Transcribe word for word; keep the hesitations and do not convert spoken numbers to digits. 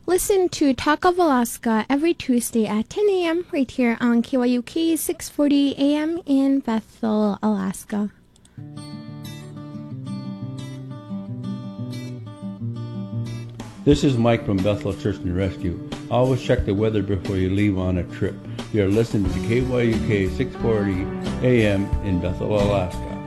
Listen to Talk of Alaska every Tuesday at ten a.m. right here on K Y U K six forty A M in Bethel, Alaska. This is Mike from Bethel Search and Rescue. Always check the weather before you leave on a trip. You're listening to K Y U K six forty A M in Bethel, Alaska.